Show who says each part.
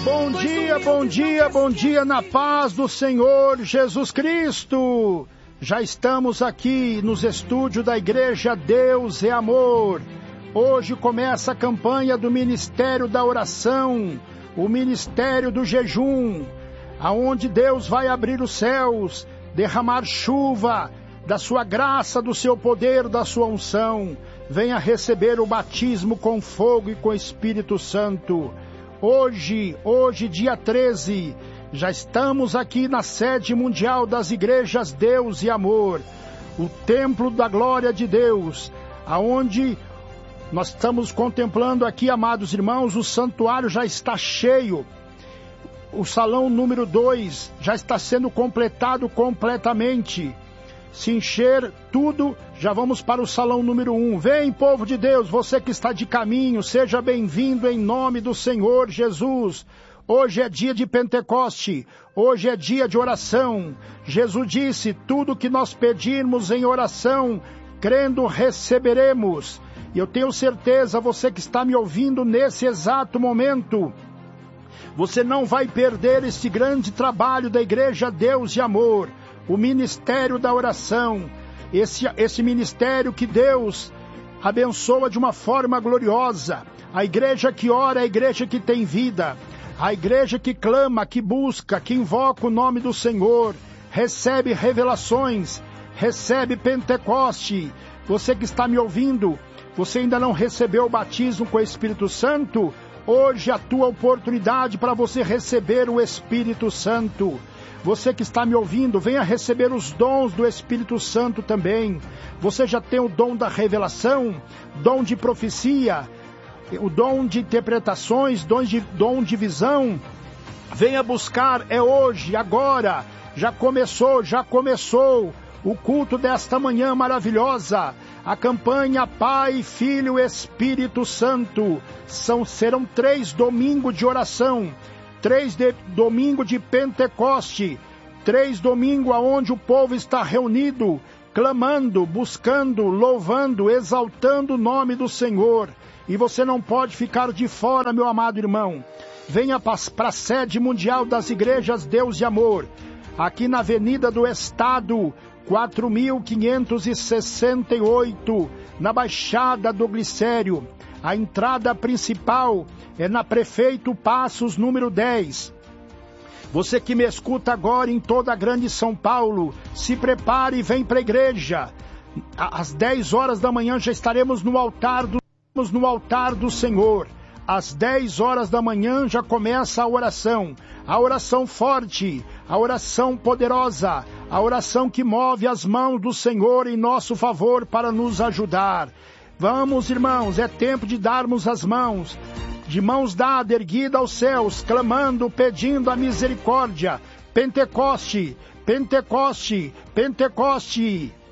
Speaker 1: Bom dia, bom dia, bom dia na paz do Senhor Jesus Cristo. Já estamos aqui nos estúdios da Igreja Deus é Amor. Hoje começa a campanha do Ministério da Oração, o Ministério do Jejum, aonde Deus vai abrir os céus, derramar chuva da sua graça, do seu poder, da sua unção. Venha receber o batismo com fogo e com Espírito Santo. Hoje, dia 13, já estamos aqui na sede mundial das igrejas Deus e Amor, o templo da glória de Deus, aonde nós estamos contemplando aqui, amados irmãos, o santuário já está cheio. O salão número 2 já está sendo completado completamente. Se encher tudo, já vamos para o salão número 1. Vem, povo de Deus, você que está de caminho, seja bem-vindo em nome do Senhor Jesus. Hoje é dia de Pentecoste, hoje é dia de oração. Jesus disse, tudo que nós pedirmos em oração, crendo, receberemos. E eu tenho certeza, você que está me ouvindo nesse exato momento, você não vai perder esse grande trabalho da Igreja Deus e Amor, o Ministério da Oração, esse ministério que Deus abençoa de uma forma gloriosa. A igreja que ora é a igreja que tem vida, a igreja que clama, que busca, que invoca o nome do Senhor, recebe revelações, recebe Pentecoste. Você que está me ouvindo, você ainda não recebeu o batismo com o Espírito Santo? Hoje é a tua oportunidade para você receber o Espírito Santo. Você que está me ouvindo, venha receber os dons do Espírito Santo também. Você já tem o dom da revelação, dom de profecia, o dom de interpretações, dom de visão. Venha buscar, é hoje, agora. Já começou o culto desta manhã maravilhosa. A campanha Pai, Filho, Espírito Santo. Serão 3 domingos de oração. 3 domingos de Pentecoste, 3 domingos onde o povo está reunido, clamando, buscando, louvando, exaltando o nome do Senhor. E você não pode ficar de fora, meu amado irmão. Venha para a sede mundial das igrejas Deus e Amor, aqui na Avenida do Estado, 4568, na Baixada do Glicério. A entrada principal é na Prefeito Passos, número 10. Você que me escuta agora em toda a grande São Paulo, se prepare e vem para a igreja. Às 10 horas da manhã já estaremos no altar do Senhor. Às 10 horas da manhã já começa a oração forte, a oração poderosa, a oração que move as mãos do Senhor em nosso favor para nos ajudar. Vamos, irmãos, é tempo de darmos as mãos, de mãos dadas, erguidas aos céus, clamando, pedindo a misericórdia. Pentecoste, Pentecoste, Pentecoste.